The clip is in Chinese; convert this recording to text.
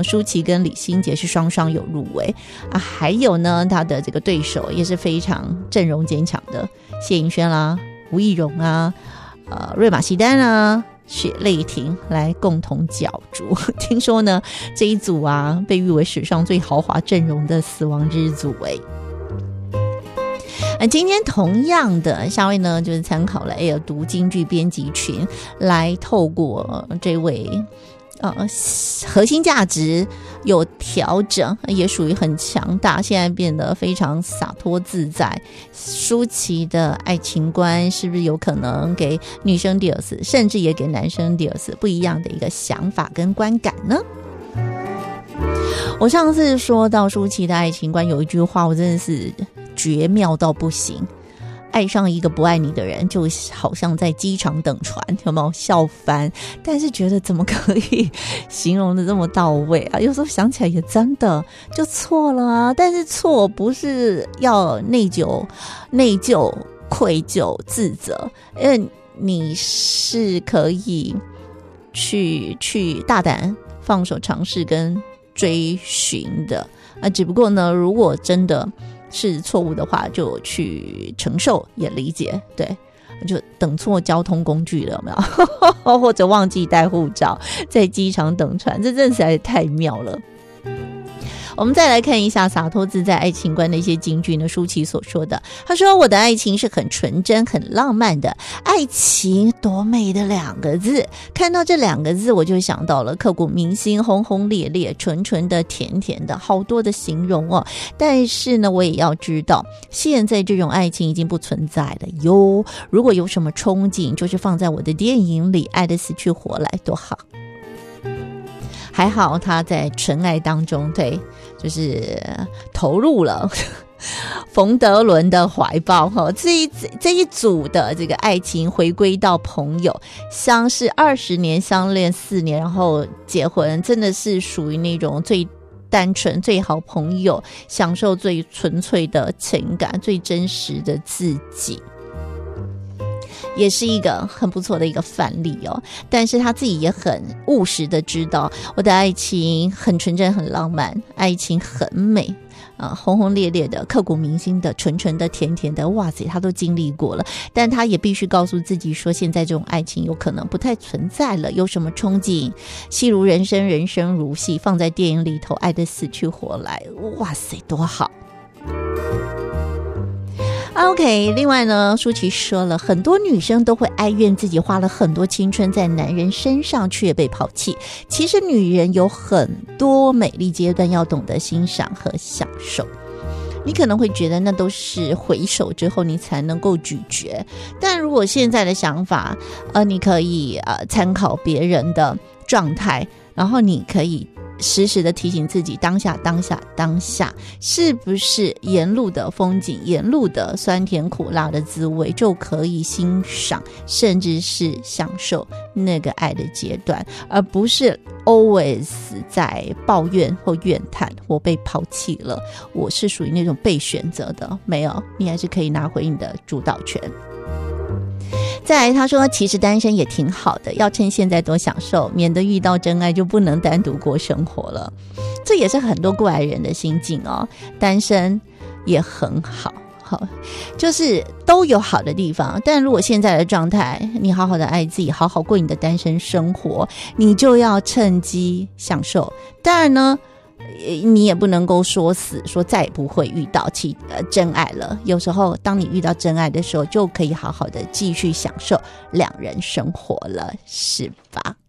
舒淇跟李心洁是双双有入围啊，还有呢，他的这个对手也是非常阵容坚强的，谢盈萱啦、吴亦蓉啊、瑞玛席丹啊、雪泪婷来共同角逐。听说呢，这一组啊被誉为史上最豪华阵容的死亡之组今天同样的，夏薇呢就是参考了读京剧编辑群，来透过这位核心价值有调整，也属于很强大，现在变得非常洒脱自在。舒淇的爱情观是不是有可能给女生第二次，甚至也给男生第二次不一样的一个想法跟观感呢？我上次说到舒淇的爱情观有一句话，我真的是绝妙到不行，爱上一个不爱你的人就好像在机场等船，有没有笑翻？但是觉得怎么可以形容的这么到位啊？有时候想起来也真的就错了啊，但是错不是要内疚、愧疚、自责，因为你是可以去大胆放手尝试跟追寻的只不过呢，如果真的是错误的话，就去承受也理解，对，就等错交通工具了，有没有？或者忘记带护照，在机场等船，这真的实在是太妙了。我们再来看一下洒脱自在爱情观的一些金句呢，舒淇所说的，他说我的爱情是很纯真很浪漫的，爱情多美的两个字，看到这两个字我就想到了刻骨铭心、轰轰烈烈、纯纯的、甜甜的，好多的形容哦。但是呢，我也要知道现在这种爱情已经不存在了哟，如果有什么憧憬，就是放在我的电影里，爱得死去活来多好。还好他在纯爱当中，对，就是投入了冯德伦的怀抱，这一组的这个爱情回归到朋友，相识20年，相恋4年，然后结婚，真的是属于那种最单纯、最好朋友，享受最纯粹的情感，最真实的自己。也是一个很不错的一个范例哦，但是他自己也很务实的知道，我的爱情很纯真很浪漫，爱情很美轰轰烈烈的、刻骨铭心的、纯纯的、甜甜的，哇塞，他都经历过了。但他也必须告诉自己说，现在这种爱情有可能不太存在了，有什么憧憬？戏如人生，人生如戏，放在电影里头，爱得死去活来，哇塞，多好！OK， 另外呢，舒淇说了，很多女生都会哀怨自己花了很多青春在男人身上却被抛弃。其实女人有很多美丽阶段要懂得欣赏和享受。你可能会觉得那都是回首之后你才能够咀嚼，但如果现在的想法你可以参考别人的状态，然后你可以时时的提醒自己，当下是不是沿路的风景，沿路的酸甜苦辣的滋味就可以欣赏，甚至是享受那个爱的阶段，而不是 always 在抱怨或怨叹我被抛弃了，我是属于那种被选择的，没有，你还是可以拿回你的主导权。再来他说，其实单身也挺好的，要趁现在多享受，免得遇到真爱就不能单独过生活了。这也是很多过来人的心境哦，单身也很好，就是都有好的地方，但如果现在的状态你好好的爱自己，好好过你的单身生活，你就要趁机享受。当然呢，你也不能够说死说再也不会遇到真爱了，有时候当你遇到真爱的时候，就可以好好的继续享受两人生活了，是吧？